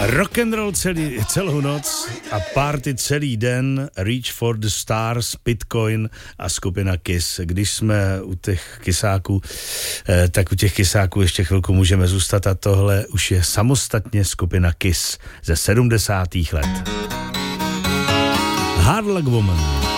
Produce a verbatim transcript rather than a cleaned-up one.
Rock'n'roll celý, celou noc a party celý den, Reach for the Stars, Bitcoin a skupina Kiss. Když jsme u těch kysáků, eh, tak u těch kysáků ještě chvilku můžeme zůstat a tohle už je samostatně skupina Kiss ze sedmdesátých let. Hard Luck Woman.